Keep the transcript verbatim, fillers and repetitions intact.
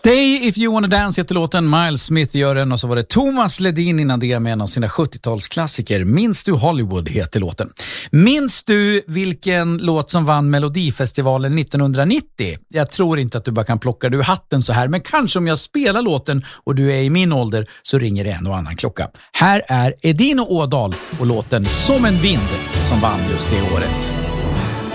Stay if you wanna dance heter låten, Miles Smith gör den, och så var det Thomas Ledin innan det med en av sina sjuttiotalsklassiker. Minns du Hollywood heter låten. Minns du vilken låt som vann Melodifestivalen nittonhundranittio? Jag tror inte att du bara kan plocka du hatten så här, men kanske om jag spelar låten och du är i min ålder så ringer det en och annan klocka. Här är Edin och Ådal och låten Som en vind som vann just det året.